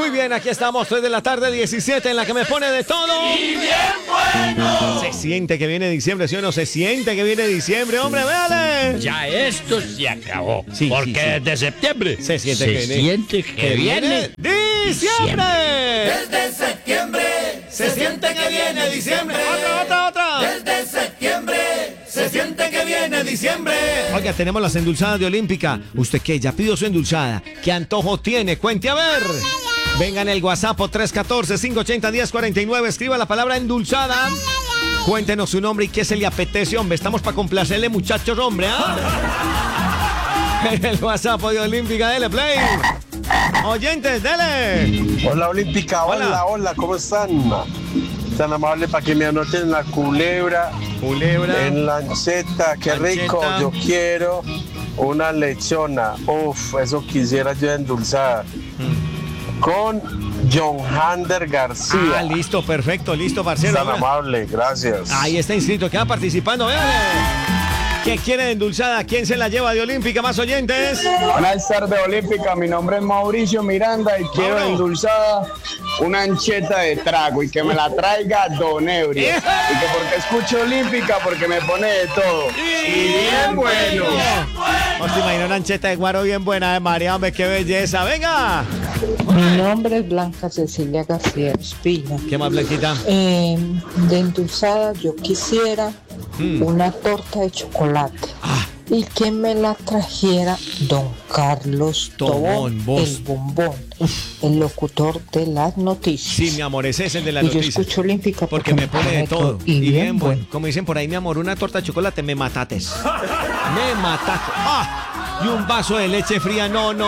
Muy bien, aquí estamos, 3 de la tarde, 17, en la que me pone de todo. ¡Y bien bueno! Se siente que viene diciembre, ¿sí o no? Se siente que viene diciembre, hombre, véale. Ya esto se acabó. Sí, porque sí, sí. desde septiembre Se siente que viene diciembre. Desde septiembre se siente que viene diciembre. Otra. Desde septiembre se siente que viene diciembre. Oiga, tenemos las endulzadas de Olímpica. ¿Usted qué? ¿Ya pidió su endulzada? ¿Qué antojo tiene? Cuente a ver. Venga en el WhatsApp 314-580-1049. Escriba la palabra endulzada. Cuéntenos su nombre y qué se le apetece, hombre. Estamos para complacerle, muchachos, hombre, ¿ah? En el WhatsApp de Olímpica, dele play. Oyentes, dele. Hola Olímpica, hola, ¿cómo están? Tan amable para que me anoten la culebra, en lanceta, qué rico, yo quiero una lechona, eso quisiera yo endulzada, con John Hander García. Listo, perfecto, listo, parcero. Tan amable, gracias. Ahí está inscrito, queda participando, véale. ¿Qué quiere de endulzada? ¿Quién se la lleva de Olímpica? ¿Más oyentes? Buenas tardes, Olímpica. Mi nombre es Mauricio Miranda y quiero endulzada una ancheta de trago y que me la traiga Don Ebrio. Y que porque escucho Olímpica, porque me pone de todo. Y bien bueno. ¿Os te imaginas una ancheta de guaro bien buena de María? Hombre, qué belleza. ¡Venga! Mi nombre es Blanca Cecilia García Espina. ¿Qué más, Blanquita? De endulzada yo quisiera una torta de chocolate y que me la trajera don Carlos Tobón, el bombón, el locutor de las noticias. Sí, mi amor, ese es el de las y noticias. Yo escucho Olímpica porque me pone de todo. Y bien bueno. Como dicen por ahí, mi amor, una torta de chocolate, me matates. Me matates. Y un vaso de leche fría, no.